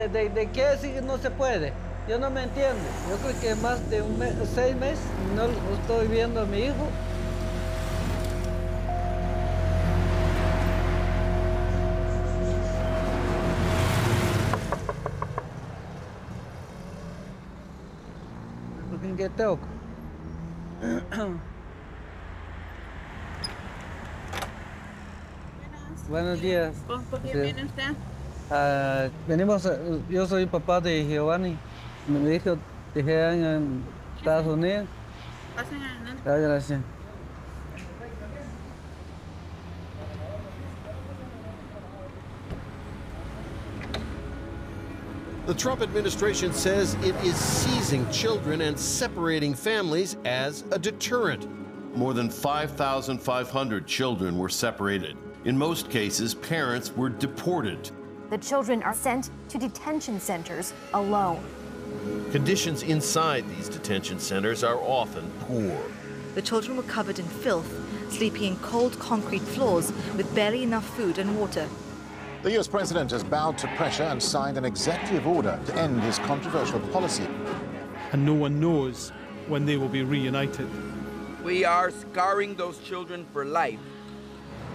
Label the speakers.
Speaker 1: ¿De qué decir que no se puede? Yo no me entiendo. Yo creo que más de 6 meses no estoy viendo a mi hijo. ¿En qué tengo? Buenos días.
Speaker 2: ¿Por qué viene usted?
Speaker 1: Venimos, yo soy papá de Giovanni. Mi hijo dejé en Estados Unidos.
Speaker 2: Pasen adelante.
Speaker 1: Gracias.
Speaker 3: The Trump administration says it is seizing children and separating families as a deterrent.
Speaker 4: More than 5,500 children were separated. In most cases, parents were deported.
Speaker 5: The children are sent to detention centers alone.
Speaker 4: Conditions inside these detention centers are often poor.
Speaker 6: The children were covered in filth, sleeping in cold concrete floors with barely enough food and water.
Speaker 7: The US president has bowed to pressure and signed an executive order to end his controversial policy.
Speaker 8: And no one knows when they will be reunited.
Speaker 9: We are scarring those children for life